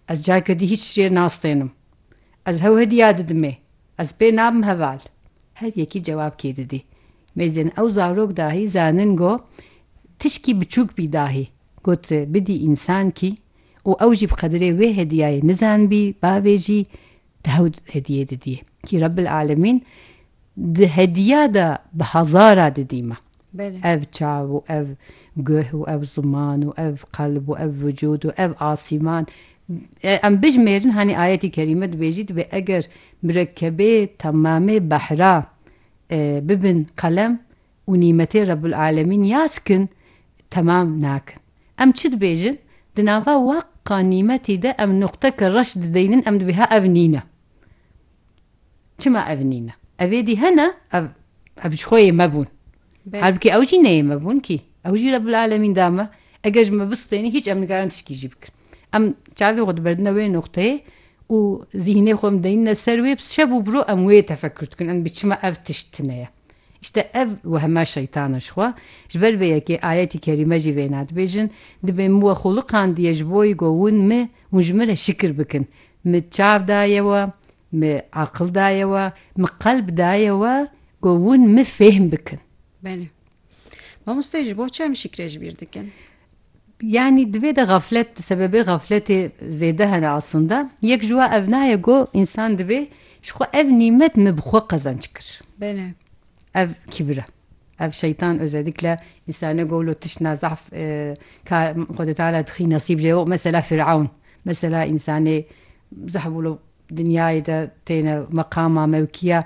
ez carkedî hiç jê nastênim, ez hew hediya didimê, ez pê nabim heval. Her yekî cewab kê didî. Mêzên ew zarok dahî zanin got tişkî biçûk bî dahî got bidî însan kî û ew jî bi qedirê wê hediyayê nizanbî, bavê jî di hew hediyê didî. Kî Rabbil Alemin di hediya da bi hezara didî me. Ev çav û ev guh û ev ziman û ev qalb û ev vücud û ev asîman. Em bijmêrin hanî ayetî kerîme dibêjî dibe eger mirekkebê temamê behra bibin qalem û nîmetê Rabbil Alemin yaskin temam nakin. Em çi dibêjin? Di nava waqqa nîmetî de em nuqteke reş dideynin em dibêha ev nîne. Çima ev nîne? Evê dî hene ev ji xwe yê mebûn. Halbuki ew jî neyê mebûn kî? Ew jî Rabbil Alemin da me eger ji me bistênî hiç em nigaran tişkî jî bikin. Em çavê xwe diberdine wê noqteyê û zihnê xwe em deyîne ser wê şev û biro em wê tefekkür dikin em bi çima ev tişt tune ye. İşte ev wehma şeytana ji xwe ji ber vê yekê ayetî kerîme jî vê nadibêjin dibê min we xuluqan diye ji bo wî got hûn me hûn ji me re şikir bikin. Mi çav dayewe, mi aqil dayewe, mi qalb dayewe got hûn mi fêhm bikin. Belê. Mamosteyê ji bo çi em şikrê ji bîr dikin? Yani divê de gaflet sebebê gafletê zêde hene aslında. Yek ji we ev naye got însan divê ji xwe ev nîmet mi bi xwe qezanc kir. Belê. Ev kibir e. Ev şeytan özellikle insana golo tişna zaf ka Xwedê Teala dixî nasîb jê mesela Firavun. Mesela insanê zehbûlo dinyayê de têne meqama mevkiya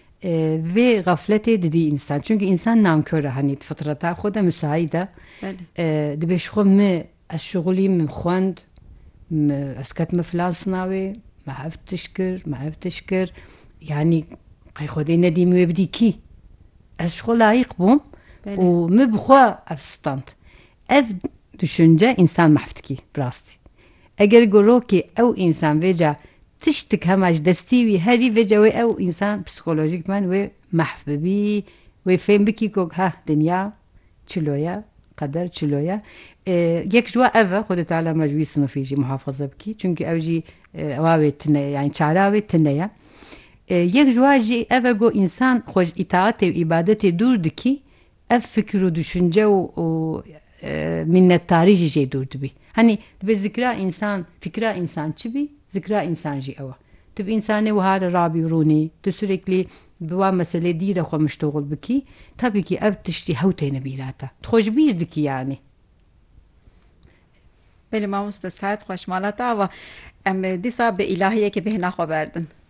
vê gafletê didî insan. Çünkü insan nankör e hani fitreta xwe de müsait e. Dibê ji xwe mi ez şixulî min xwend, ez ketime filan sinavê, me hev tiş kir, me hev tiş kir. Yani qey Xwedê nedî min wê bidî kî? Ez ji xwe layık bûm û mi bi xwe ev stand. Ev düşünce insan mahv dikî bi rastî. Eger gorokê ew însan vêca tiştik hema ji destî wî herî vêca wê ew însan psikolojîkman wê mahv bibî, wê fêm bikî ku ha dinya çiloya, qeder çiloya. Yek ji we ev e Xwedê Teala me ji wî sinifê jî muhafaza bikî. Çünkü ew jî ewa wê tune ye yani çara wê tune ye. Yek ji we jî ev e got însan xwe ji îtaatê û îbadetê dûr dikî ev fikir û düşünce û minnettarî jî jê dûr dibî. Hani dibe zikra insan, fikra insan çi bî? Zikra insan jî ew e. Tu bi însanê wiha re rabîrûnî, tu süreklî bi wan meselê dîre xwe miştoğul bikî, tabii ki ev tiştî hew têne bîra te. Tu xwe ji bîr dikî yani. Belê mamoste saet xweş mala te ava em dîsa bi îlahiyekê bêhna xwe berdin.